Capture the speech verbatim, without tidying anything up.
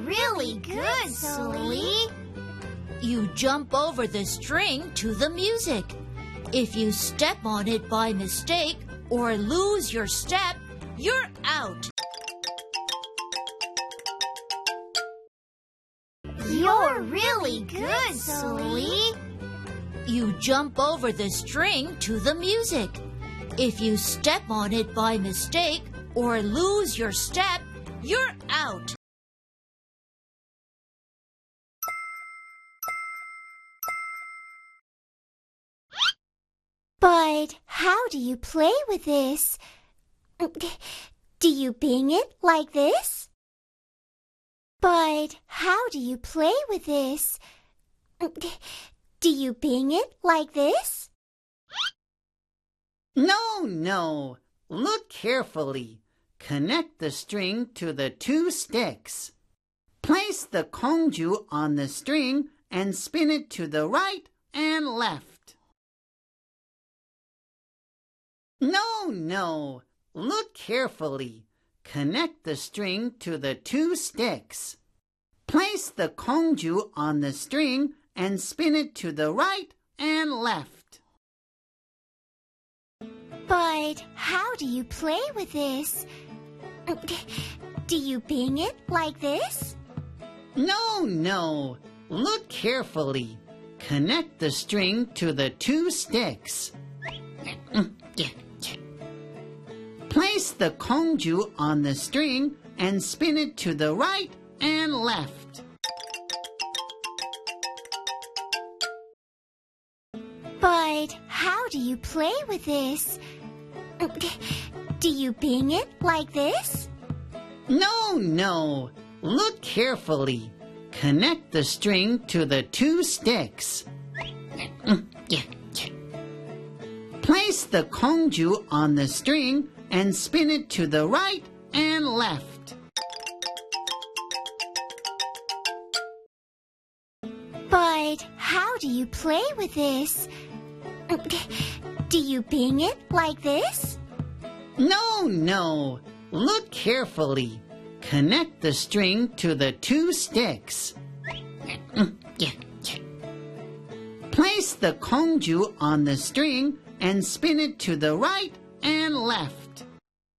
really good, Sully. You jump over the string to the music. If you step on it by mistake or lose your step, you're out. You're really good, Sully. You jump over the string to the music. If you step on it by mistake or lose your step, you're out. But how do you play with this? Do you bing it like this? But how do you play with this? Do you bing it like this? No, no. Look carefully. Connect the string to the two sticks. Place the kongju on the string and spin it to the right and left. No, no. Look carefully. Connect the string to the two sticks. Place the kongju on the string and spin it to the right and left. But how do you play with this? Do you bing it like this? No, no. Look carefully. Connect the string to the two sticks. Place the kongju on the string and spin it to the right and left. But how do you play with this? Do you bing it like this? No, no. Look carefully. Connect the string to the two sticks. Place the kongju on the string and spin it to the right and left. But how do you play with this? Do you bing it like this? No, no. Look carefully. Connect the string to the two sticks. Place the kongju on the string and spin it to the right and left.